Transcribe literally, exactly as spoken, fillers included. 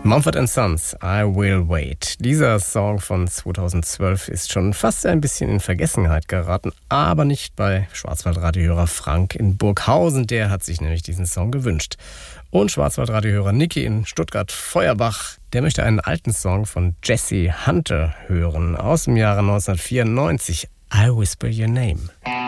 Mumford and Sons, I Will Wait. Dieser Song von zweitausendzwölf ist schon fast ein bisschen in Vergessenheit geraten, aber nicht bei Schwarzwaldradiohörer Frank in Burghausen. Der hat sich nämlich diesen Song gewünscht. Und Schwarzwaldradiohörer Niki in Stuttgart-Feuerbach, der möchte einen alten Song von Jesse Hunter hören aus dem Jahre neunzehnhundertvierundneunzig. I Whisper Your Name.